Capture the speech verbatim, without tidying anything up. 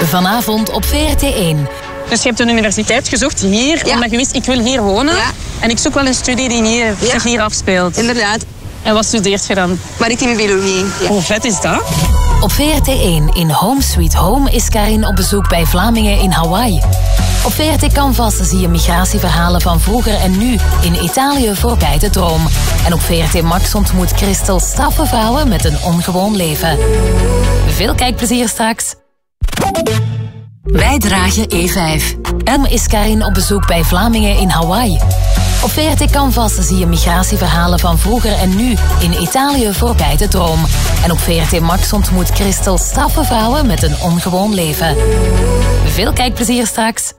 Vanavond op V R T één. Dus je hebt een universiteit gezocht hier, ja. Omdat je wist, ik wil hier wonen. Ja. En ik zoek wel een studie die hier, ja. zich hier afspeelt. Inderdaad. En wat studeert je dan? Maritieme biologie. Ja. Hoe vet is dat? Op V R T één in Home Sweet Home is Karin op bezoek bij Vlamingen in Hawaii. Op V R T Canvas zie je migratieverhalen van vroeger en nu in Italië voorbij de droom. En op V R T Max ontmoet Christel straffe vrouwen met een ongewoon leven. Veel kijkplezier straks. Wij dragen E vijf. En is Karin op bezoek bij Vlamingen in Hawaii. Op V R T Canvas zie je migratieverhalen van vroeger en nu in Italië voorbij de droom. En op V R T Max ontmoet Christel straffe vrouwen met een ongewoon leven. Veel kijkplezier straks.